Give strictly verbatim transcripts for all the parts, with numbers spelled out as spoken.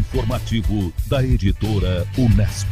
informativo da editora Unesp.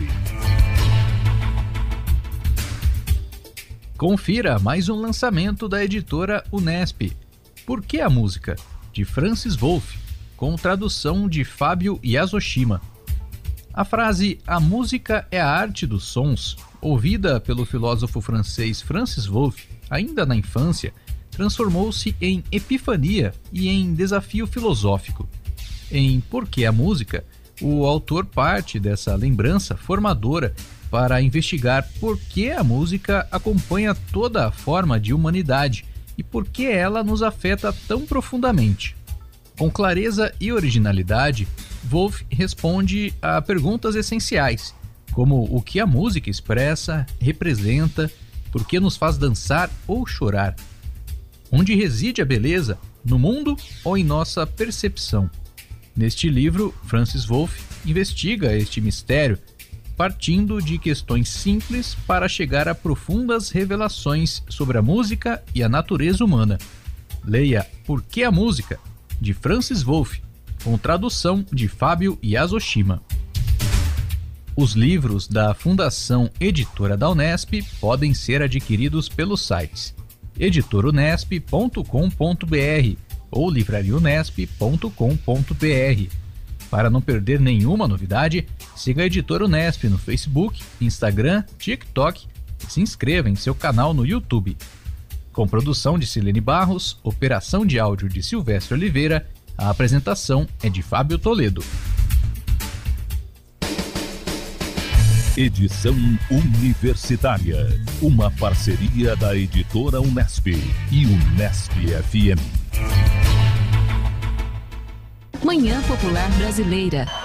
Confira mais um lançamento da editora Unesp. Por que a música? De Francis Wolff, com tradução de Fábio Yasushima. A frase "a música é a arte dos sons", ouvida pelo filósofo francês Francis Wolff ainda na infância, transformou-se em epifania e em desafio filosófico. Em Por que a música, o autor parte dessa lembrança formadora para investigar por que a música acompanha toda a forma de humanidade e por que ela nos afeta tão profundamente. Com clareza e originalidade, Wolff responde a perguntas essenciais, como o que a música expressa, representa, por que nos faz dançar ou chorar. Onde reside a beleza, no mundo ou em nossa percepção? Neste livro, Francis Wolff investiga este mistério, partindo de questões simples para chegar a profundas revelações sobre a música e a natureza humana. Leia Por que a música? De Francis Wolff, com tradução de Fábio Yasushima. Os livros da Fundação Editora da Unesp podem ser adquiridos pelos sites editora unesp ponto com ponto br ou livraria unesp ponto com ponto br. Para não perder nenhuma novidade, siga a Editora Unesp no Facebook, Instagram, TikTok e se inscreva em seu canal no YouTube. Com produção de Silene Barros, operação de áudio de Silvestre Oliveira, a apresentação é de Fábio Toledo. Edição Universitária, uma parceria da Editora Unesp e Unesp F M. Manhã Popular Brasileira.